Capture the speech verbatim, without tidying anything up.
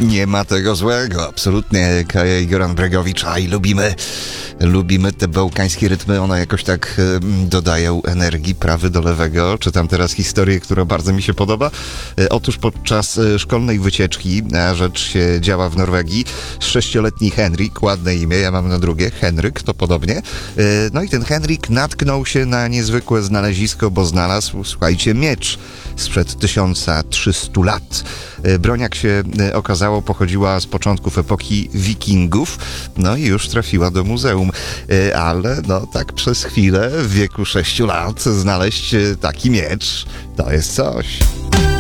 Nie ma tego złego, absolutnie. Kaja i Goran Bregowicz, aj, lubimy, lubimy te bałkańskie rytmy, one jakoś tak y, dodają energii prawy do lewego. Czytam teraz historię, która bardzo mi się podoba. Y, otóż podczas y, szkolnej wycieczki, a rzecz się działa w Norwegii, sześcioletni Henrik, ładne imię, ja mam na drugie, Henryk, to podobnie. Y, no i ten Henrik natknął się na niezwykłe znalezisko, bo znalazł, słuchajcie, miecz sprzed tysiąca trzystu lat. Broń, jak się okazało, pochodziła z początków epoki wikingów, no i już trafiła do muzeum. Ale no tak przez chwilę w wieku sześciu lat znaleźć taki miecz to jest coś.